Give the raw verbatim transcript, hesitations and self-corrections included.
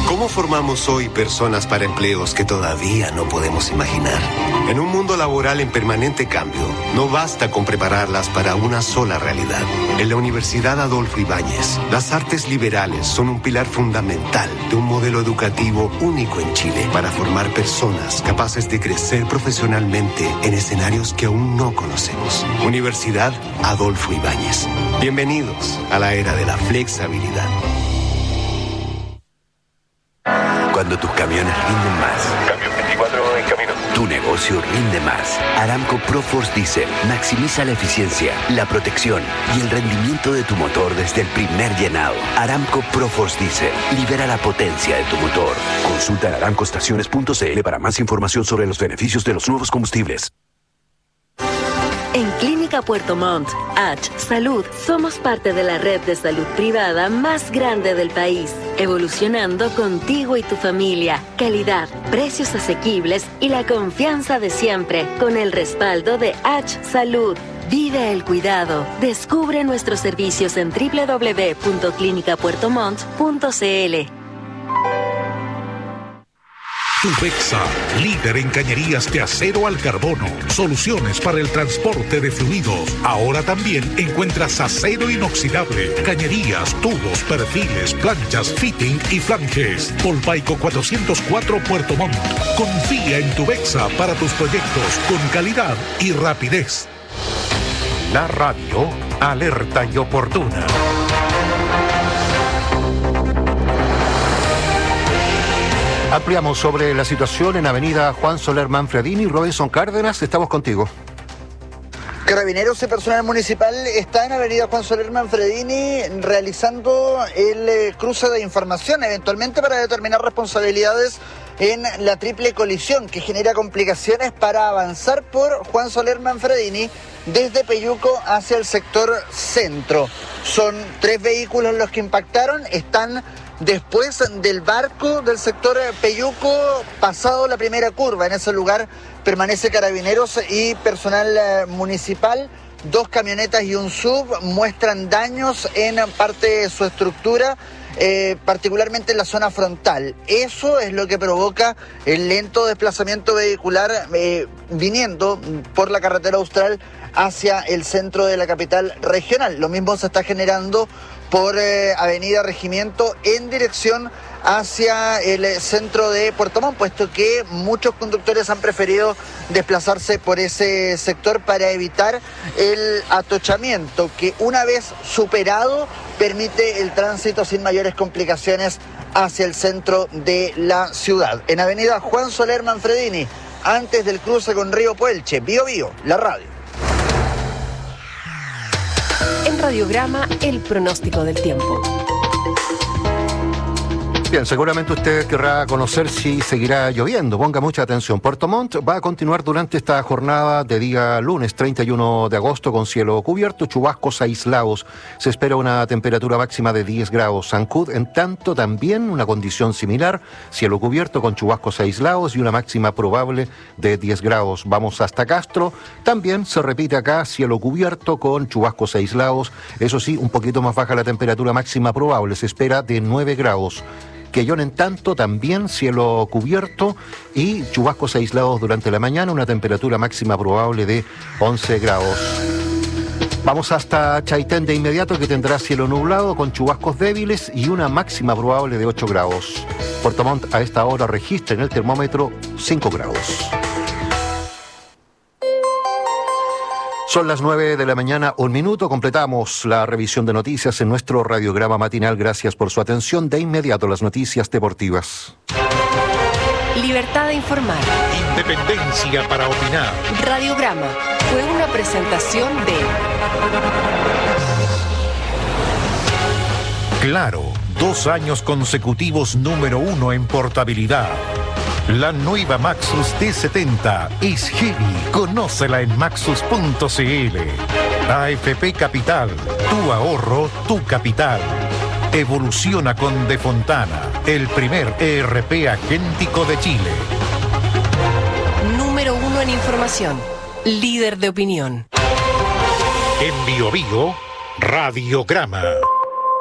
¿Cómo formamos hoy personas para empleos que todavía no podemos imaginar? En un mundo laboral en permanente cambio, no basta con prepararlas para una sola realidad. En la Universidad Adolfo Ibáñez, las artes liberales son un pilar fundamental de un modelo educativo único en Chile para formar personas capaces de crecer profesionalmente en escenarios que aún no conocemos. Universidad Adolfo Ibáñez. Bienvenidos a la era de la flexibilidad. Cuando tus camiones rinden más. Camión veinticuatro en camino. Tu negocio rinde más. Aramco ProForce Diesel maximiza la eficiencia, la protección y el rendimiento de tu motor desde el primer llenado. Aramco ProForce Diesel libera la potencia de tu motor. Consulta aramco estaciones punto c l para más información sobre los beneficios de los nuevos combustibles. En Clínica Puerto Montt, H Salud, somos parte de la red de salud privada más grande del país, evolucionando contigo y tu familia. Calidad, precios asequibles y la confianza de siempre, con el respaldo de H Salud. Vive el cuidado. Descubre nuestros servicios en doble u doble u doble u punto clínica puerto montt punto c l. Tubexa, líder en cañerías de acero al carbono. Soluciones para el transporte de fluidos. Ahora también encuentras acero inoxidable, cañerías, tubos, perfiles, planchas, fitting y flanges. Polpaico cuatrocientos cuatro Puerto Montt. Confía en Tubexa para tus proyectos con calidad y rapidez. La radio alerta y oportuna. Ampliamos sobre la situación en Avenida Juan Soler Manfredini. Robinson Cárdenas, estamos contigo. Carabineros y personal municipal está en Avenida Juan Soler Manfredini realizando el eh, cruce de información, eventualmente para determinar responsabilidades en la triple colisión que genera complicaciones para avanzar por Juan Soler Manfredini desde Peyuco hacia el sector centro. Son tres vehículos los que impactaron, están después del barco del sector Peyuco, pasado la primera curva. En ese lugar permanece Carabineros y personal municipal. Dos camionetas y un sub muestran daños en parte de su estructura, eh, particularmente en la zona frontal. Eso es lo que provoca el lento desplazamiento vehicular eh, viniendo por la carretera austral hacia el centro de la capital regional. Lo mismo se está generando por eh, Avenida Regimiento en dirección hacia el eh, centro de Puerto Montt, puesto que muchos conductores han preferido desplazarse por ese sector para evitar el atochamiento que, una vez superado, permite el tránsito sin mayores complicaciones hacia el centro de la ciudad. En Avenida Juan Soler Manfredini, antes del cruce con Río Puelche. Bío Bío, la radio. En Radiograma, el pronóstico del tiempo. Bien, seguramente usted querrá conocer si seguirá lloviendo. Ponga mucha atención. Puerto Montt va a continuar durante esta jornada de día lunes treinta y uno de agosto con cielo cubierto, chubascos aislados. Se espera una temperatura máxima de diez grados. Ancud, en tanto, también una condición similar, cielo cubierto con chubascos aislados y una máxima probable de diez grados. Vamos hasta Castro. También se repite acá, cielo cubierto con chubascos aislados. Eso sí, un poquito más baja la temperatura máxima probable. Se espera de nueve grados. Quellón, en tanto, también cielo cubierto y chubascos aislados durante la mañana, una temperatura máxima probable de once grados. Vamos hasta Chaitén de inmediato, que tendrá cielo nublado con chubascos débiles y una máxima probable de ocho grados. Puerto Montt a esta hora registra en el termómetro cinco grados. Son las nueve de la mañana, un minuto. Completamos la revisión de noticias en nuestro radiograma matinal. Gracias por su atención. De inmediato, las noticias deportivas. Libertad de informar. Independencia para opinar. Radiograma fue una presentación de Claro, dos años consecutivos número uno en portabilidad. La nueva Maxus T setenta es heavy. Conócela en maxus punto c l. A F P Capital, tu ahorro, tu capital. Evoluciona con De Fontana, el primer E R P agéntico de Chile. Número uno en información, líder de opinión. En Bío Bío, Radiograma.